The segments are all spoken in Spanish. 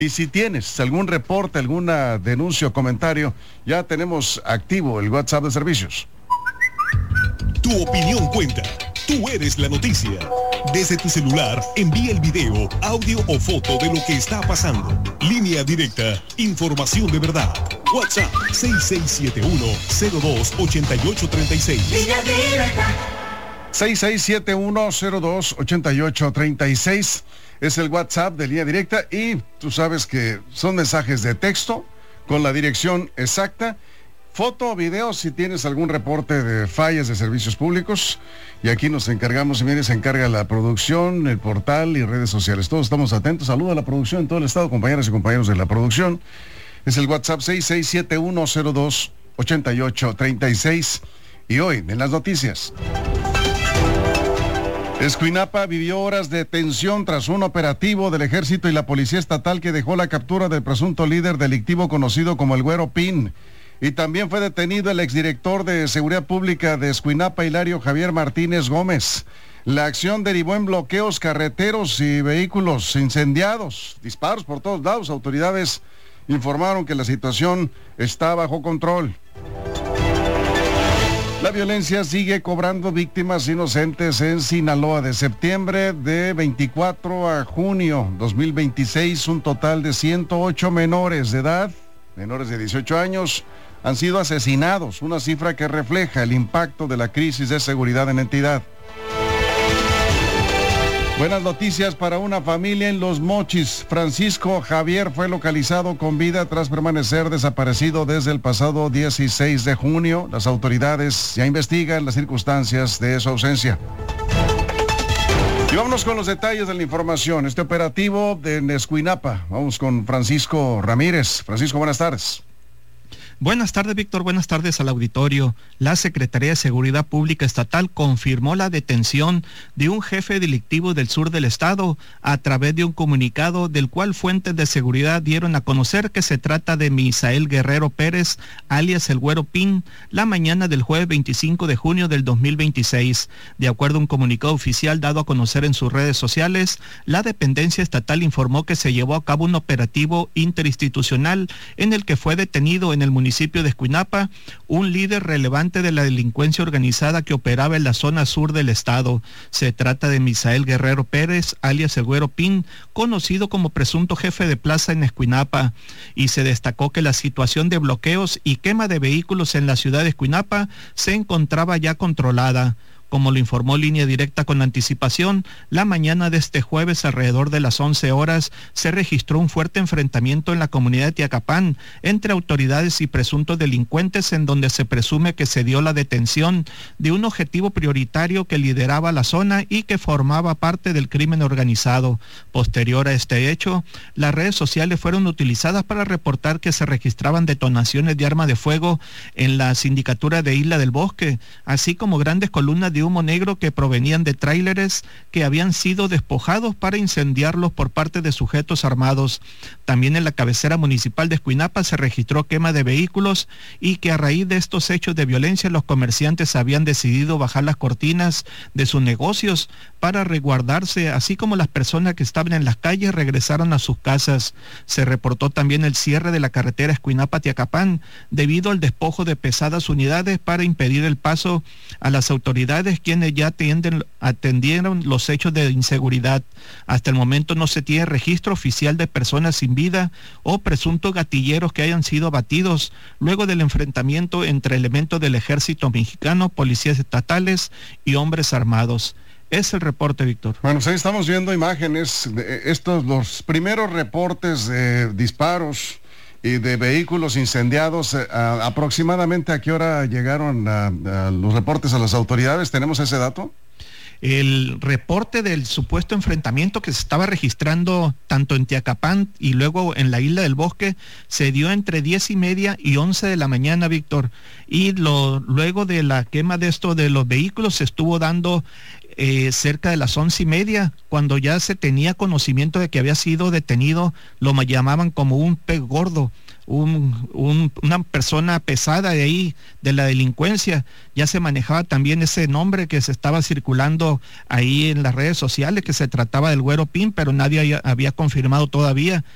Y si tienes algún reporte, alguna denuncia o comentario, ya tenemos activo el WhatsApp de servicios. Tu opinión cuenta. Tú eres la noticia. Desde tu celular, envía el video, audio o foto de lo que está pasando. Línea directa, información de verdad. WhatsApp 6671-028836. Línea directa. 6671-028836 es el WhatsApp de Línea Directa, y tú sabes que son mensajes de texto con la dirección exacta, foto o video si tienes algún reporte de fallas de servicios públicos, y aquí nos encargamos, y mire, se encarga la producción, el portal y redes sociales. Todos estamos atentos. Saludo a la producción en todo el estado, compañeras y compañeros de la producción. Es el WhatsApp 6671-028836. Y hoy, en las noticias, Escuinapa vivió horas de tensión tras un operativo del Ejército y la Policía Estatal que dejó la captura del presunto líder delictivo conocido como el Güero Pin. Y también fue detenido el exdirector de Seguridad Pública de Escuinapa, Hilario Javier Martínez Gómez. La acción derivó en bloqueos carreteros y vehículos incendiados, disparos por todos lados. Autoridades informaron que la situación está bajo control. La violencia sigue cobrando víctimas inocentes en Sinaloa. De septiembre de 24 a junio 2026, un total de 108 menores de edad, menores de 18 años, han sido asesinados, una cifra que refleja el impacto de la crisis de seguridad en la entidad. Buenas noticias para una familia en Los Mochis. Francisco Javier fue localizado con vida tras permanecer desaparecido desde el pasado 16 de junio. Las autoridades ya investigan las circunstancias de su ausencia. Y vámonos con los detalles de la información. Este operativo de Escuinapa. Vamos con Francisco Ramírez. Francisco, buenas tardes. Buenas tardes, Víctor. Buenas tardes al auditorio. La Secretaría de Seguridad Pública Estatal confirmó la detención de un jefe delictivo del sur del estado a través de un comunicado del cual fuentes de seguridad dieron a conocer que se trata de Misael Guerrero Pérez, alias el Güero Pin, la mañana del jueves 25 de junio del 2026. De acuerdo a un comunicado oficial dado a conocer en sus redes sociales, la dependencia estatal informó que se llevó a cabo un operativo interinstitucional en el que fue detenido en el municipio de Escuinapa un líder relevante de la delincuencia organizada que operaba en la zona sur del estado. Se trata de Misael Guerrero Pérez, alias el Güero Pin, conocido como presunto jefe de plaza en Escuinapa, y se destacó que la situación de bloqueos y quema de vehículos en la ciudad de Escuinapa se encontraba ya controlada. Como lo informó Línea Directa con anticipación, la mañana de este jueves, alrededor de las 11 horas, se registró un fuerte enfrentamiento en la comunidad de Tiacapán entre autoridades y presuntos delincuentes, en donde se presume que se dio la detención de un objetivo prioritario que lideraba la zona y que formaba parte del crimen organizado. Posterior a este hecho, las redes sociales fueron utilizadas para reportar que se registraban detonaciones de arma de fuego en la sindicatura de Isla del Bosque, así como grandes columnas de humo negro que provenían de tráileres que habían sido despojados para incendiarlos por parte de sujetos armados. También en la cabecera municipal de Escuinapa se registró quema de vehículos y que a raíz de estos hechos de violencia los comerciantes habían decidido bajar las cortinas de sus negocios para resguardarse, así como las personas que estaban en las calles regresaron a sus casas. Se reportó también el cierre de la carretera Escuinapa-Tiacapán debido al despojo de pesadas unidades para impedir el paso a las autoridades, quienes ya atendieron los hechos de inseguridad. Hasta el momento no se tiene registro oficial de personas sin vida o presuntos gatilleros que hayan sido abatidos luego del enfrentamiento entre elementos del ejército mexicano, policías estatales y hombres armados. Es el reporte, Víctor. Bueno, pues ahí estamos viendo imágenes de los primeros reportes de disparos y de vehículos incendiados. ¿Aproximadamente a qué hora llegaron los reportes a las autoridades? ¿Tenemos ese dato? El reporte del supuesto enfrentamiento que se estaba registrando tanto en Tiacapán y luego en la Isla del Bosque se dio entre 10:30 y 11 de la mañana, Víctor. Y luego de la quema de los vehículos se estuvo dando cerca de las 11:30, cuando ya se tenía conocimiento de que había sido detenido, lo llamaban como un pez gordo, una persona pesada de ahí, de la delincuencia. Ya se manejaba también ese nombre que se estaba circulando ahí en las redes sociales, que se trataba del Güero Pin, pero nadie había confirmado todavía.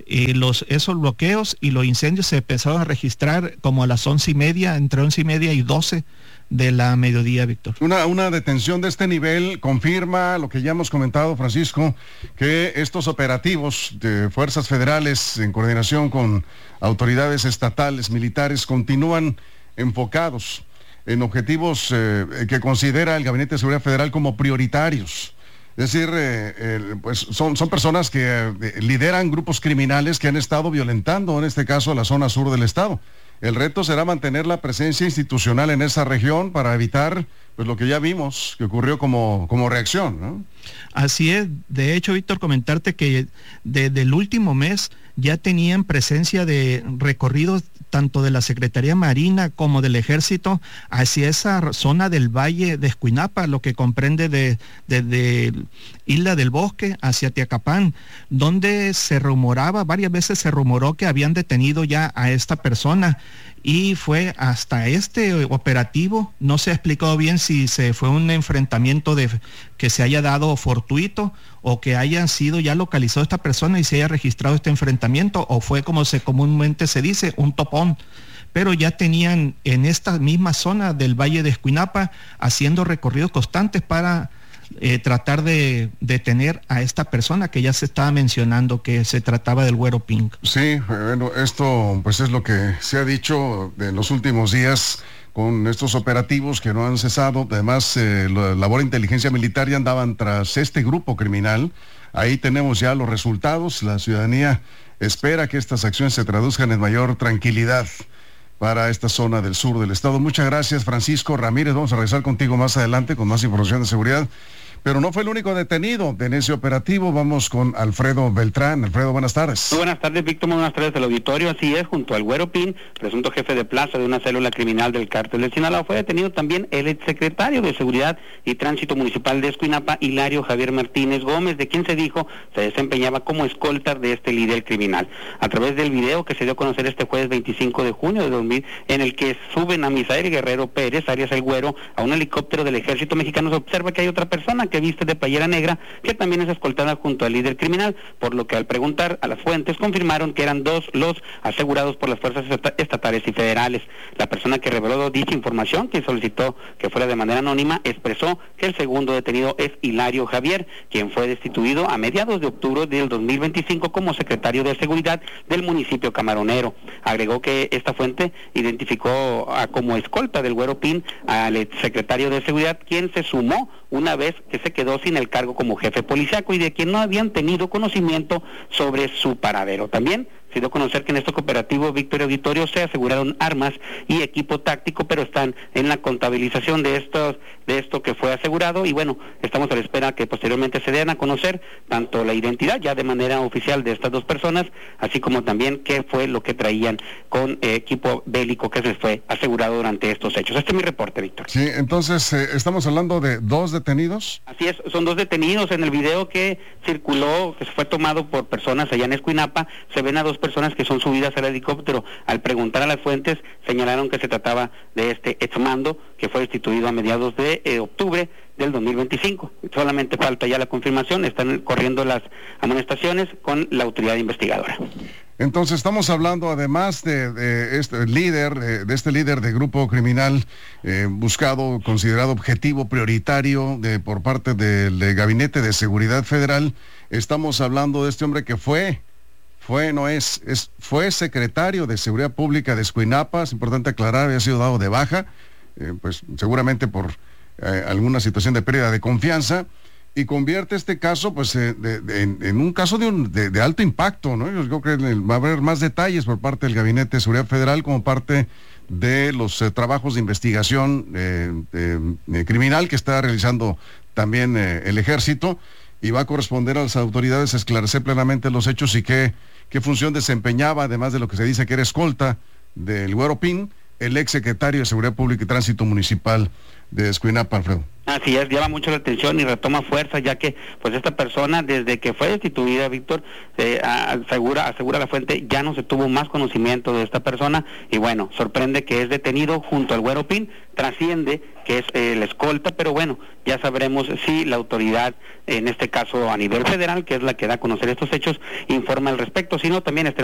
esos bloqueos y los incendios se empezaron a registrar como a las 11:30, entre 11:30 y 12 de la mediodía, Víctor. Una detención de este nivel confirma lo que ya hemos comentado, Francisco, que estos operativos de fuerzas federales en coordinación con autoridades estatales, militares, continúan enfocados en objetivos que considera el Gabinete de Seguridad Federal como prioritarios. Es decir, pues son personas que lideran grupos criminales que han estado violentando, en este caso, la zona sur del estado. El reto será mantener la presencia institucional en esa región para evitar pues lo que ya vimos que ocurrió como reacción, ¿no? Así es. De hecho, Víctor, comentarte que desde el último mes ya tenían presencia de recorridos tanto de la Secretaría Marina como del Ejército hacia esa zona del Valle de Escuinapa, lo que comprende desde Isla del Bosque hacia Teacapán, donde varias veces se rumoró que habían detenido ya a esta persona, y fue hasta este operativo, no se ha explicado bien si fue un enfrentamiento que se haya dado fortuito o que haya sido ya localizado esta persona y se haya registrado este enfrentamiento, o fue, como comúnmente se dice, un topón. Pero ya tenían en esta misma zona del Valle de Escuinapa haciendo recorridos constantes para tratar de detener a esta persona que ya se estaba mencionando que se trataba del Güero Ping. Sí, bueno, esto pues es lo que se ha dicho en los últimos días con estos operativos que no han cesado. Además, la labor de inteligencia militar ya andaban tras este grupo criminal. Ahí tenemos ya los resultados. La ciudadanía espera que estas acciones se traduzcan en mayor tranquilidad para esta zona del sur del estado. Muchas gracias, Francisco Ramírez. Vamos a regresar contigo más adelante con más información de seguridad. Pero no fue el único detenido en ese operativo. Vamos con Alfredo Beltrán. Alfredo, buenas tardes. Muy buenas tardes, Víctor. Muy buenas tardes al auditorio. Así es, junto al Güero Pin, presunto jefe de plaza de una célula criminal del cártel de Sinaloa, fue detenido también el exsecretario de Seguridad y Tránsito Municipal de Escuinapa, Hilario Javier Martínez Gómez, de quien se dijo se desempeñaba como escolta de este líder criminal. A través del video que se dio a conocer este jueves 25 de junio de 2000, en el que suben a Misael Guerrero Pérez, alias el Güero, a un helicóptero del Ejército Mexicano, se observa que hay otra persona que viste de playera negra, que también es escoltada junto al líder criminal, por lo que al preguntar a las fuentes confirmaron que eran dos los asegurados por las fuerzas estatales y federales. La persona que reveló dicha información, que solicitó que fuera de manera anónima, expresó que el segundo detenido es Hilario Javier, quien fue destituido a mediados de octubre del 2025 como secretario de Seguridad del municipio camaronero. Agregó que esta fuente identificó como escolta del Güero Pin al exsecretario de Seguridad, quien se sumó una vez que se quedó sin el cargo como jefe policiaco y de quien no habían tenido conocimiento sobre su paradero. También se dio a conocer que en este cooperativo Víctor Auditorio se aseguraron armas y equipo táctico, pero están en la contabilización de esto que fue asegurado, y bueno, estamos a la espera que posteriormente se den a conocer tanto la identidad ya de manera oficial de estas dos personas, así como también qué fue lo que traían con equipo bélico que se fue asegurado durante estos hechos. Este es mi reporte, Víctor. Sí, entonces estamos hablando de dos detenidos. Así es, son dos detenidos. En el video que circuló, que fue tomado por personas allá en Escuinapa, se ven a dos personas que son subidas al helicóptero. Al preguntar a las fuentes, señalaron que se trataba de este exmando que fue destituido a mediados de octubre del 2025. Solamente falta ya la confirmación, están corriendo las amonestaciones con la autoridad investigadora. Entonces estamos hablando además de este líder de grupo criminal buscado, considerado objetivo prioritario por parte del Gabinete de Seguridad Federal. Estamos hablando de este hombre que fue secretario de Seguridad Pública de Escuinapa. Es importante aclarar, había sido dado de baja, pues seguramente por alguna situación de pérdida de confianza, y convierte este caso pues en un caso de alto impacto, ¿no? Yo creo que va a haber más detalles por parte del Gabinete de Seguridad Federal como parte de los trabajos de investigación criminal que está realizando también el Ejército, y va a corresponder a las autoridades esclarecer plenamente los hechos y qué función desempeñaba, además de lo que se dice que era escolta del Güero Pin, el ex secretario de Seguridad Pública y Tránsito Municipal de Escuinapa, Alfredo. Así es, llama mucho la atención y retoma fuerza, ya que pues esta persona, desde que fue destituida, Víctor, asegura la fuente, ya no se tuvo más conocimiento de esta persona, y bueno, sorprende que es detenido junto al Güero Pín, trasciende que es el escolta, pero bueno, ya sabremos si la autoridad, en este caso a nivel federal, que es la que da a conocer estos hechos, informa al respecto, si no, también